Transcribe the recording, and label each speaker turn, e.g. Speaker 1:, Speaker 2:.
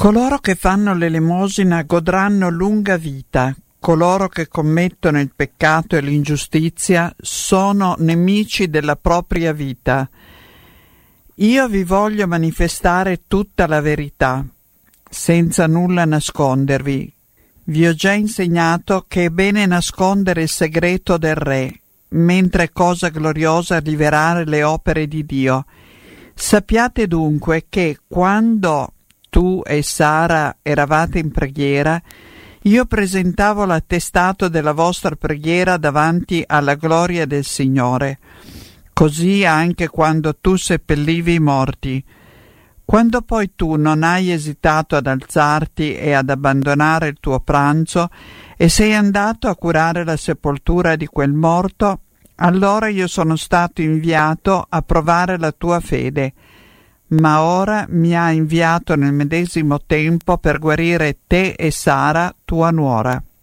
Speaker 1: Coloro che fanno l'elemosina godranno lunga vita. Coloro che commettono il peccato e l'ingiustizia sono nemici della propria vita. Io vi voglio manifestare tutta la verità, senza nulla nascondervi. Vi ho già insegnato che è bene nascondere il segreto del Re, mentre è cosa gloriosa rivelare le opere di Dio. Sappiate dunque che quando tu e Sara eravate in preghiera, io presentavo l'attestato della vostra preghiera davanti alla gloria del Signore. Così anche quando tu seppellivi i morti. Quando poi tu non hai esitato ad alzarti e ad abbandonare il tuo pranzo e sei andato a curare la sepoltura di quel morto, allora io sono stato inviato a provare la tua fede. Ma ora mi ha inviato nel medesimo tempo per guarire te e Sara, tua nuora.